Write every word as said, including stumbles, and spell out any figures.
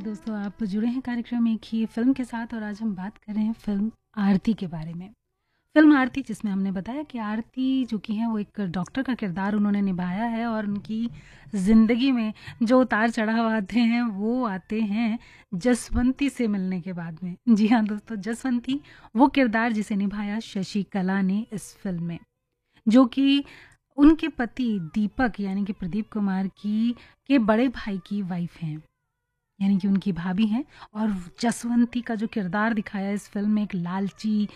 दोस्तों, आप जुड़े हैं कार्यक्रम एक ही फ़िल्म के साथ और आज हम बात कर रहे हैं फ़िल्म आरती के बारे में। फ़िल्म आरती जिसमें हमने बताया कि आरती जो कि हैं वो एक डॉक्टर का किरदार उन्होंने निभाया है और उनकी ज़िंदगी में जो उतार-चढ़ाव आते हैं वो आते हैं जसवंती से मिलने के बाद में। जी हाँ दोस्तों, जसवंती वो किरदार जिसे निभाया शशि कला ने इस फ़िल्म में, जो कि उनके पति दीपक यानी कि प्रदीप कुमार की के बड़े भाई की वाइफ़ हैं। यानी कि उनकी भाभी हैं और जसवंती का जो किरदार दिखाया है इस फ़िल्म में एक लालची